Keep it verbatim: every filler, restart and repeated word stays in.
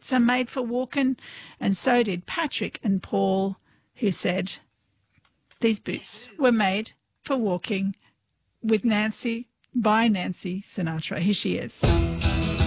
boots are made for walking, and so did Patrick and Paul, who said these boots were made for walking with Nancy, by Nancy Sinatra. Here she is.